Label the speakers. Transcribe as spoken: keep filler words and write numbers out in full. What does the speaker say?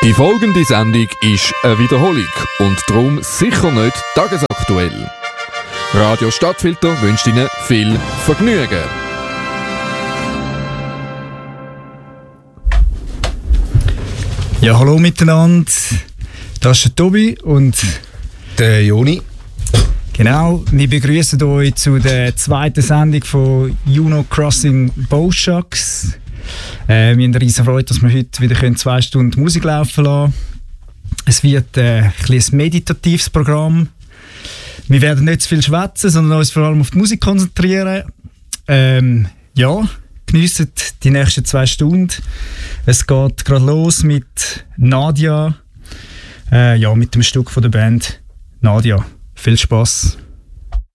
Speaker 1: Die folgende Sendung ist eine Wiederholung und darum sicher nicht tagesaktuell. Radio Stadtfilter wünscht Ihnen viel Vergnügen.
Speaker 2: Ja, hallo miteinander. Das ist der Tobi und
Speaker 3: der Joni.
Speaker 2: Genau, wir begrüßen euch zu der zweiten Sendung von Juno Crossing Bowshucks. Äh, wir haben eine riesen Freude, dass wir heute wieder zwei Stunden Musik laufen lassen können. Es wird äh, ein, ein meditatives Programm. Wir werden nicht zu viel schwätzen, sondern uns vor allem auf die Musik konzentrieren. Ähm, ja, geniessen die nächsten zwei Stunden. Es geht gerade los mit Nadia, äh, ja, mit dem Stück von der Band Nadia. Viel Spaß.